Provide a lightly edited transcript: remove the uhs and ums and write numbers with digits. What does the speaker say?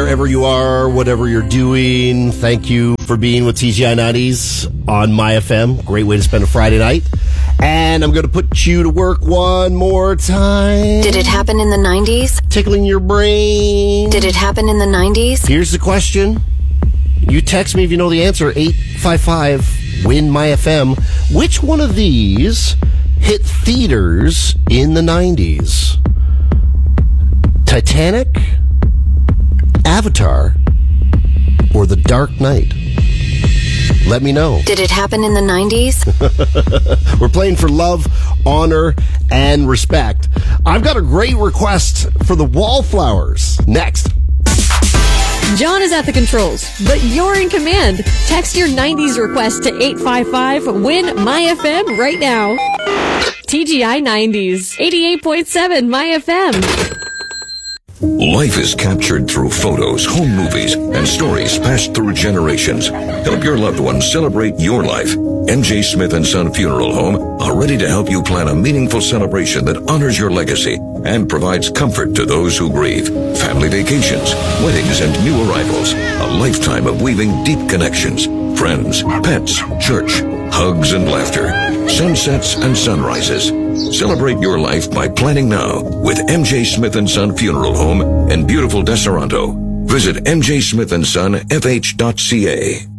wherever you are, whatever you're doing. Thank you for being with TGI 90s on My FM. Great way to spend a Friday night. And I'm going to put you to work one more time. Did it happen in the 90s? Tickling your brain. Did it happen in the 90s? Here's the question. You text me if you know the answer. 855-WIN-MY-FM. Which one of these hit theaters in the 90s? Titanic, Avatar, or The Dark Knight? Let me know. Did it happen in the 90s? We're playing for love, honor, and respect. I've got a great request for the Wallflowers. Next. John is at the controls, but you're in command. Text your 90s request to 855-WIN-MY-FM right now. TGI 90s, 88.7 My FM. Life is captured through photos, home movies, and stories passed through generations. Help your loved ones celebrate your life. MJ Smith & Son Funeral Home are ready to help you plan a meaningful celebration that honors your legacy and provides comfort to those who grieve. Family vacations, weddings, and new arrivals. A lifetime of weaving deep connections. Friends, pets, church, hugs and laughter. Sunsets and sunrises. Celebrate your life by planning now with MJ Smith & Son Funeral Home in beautiful Deseronto. Visit mjsmithandsonfh.ca.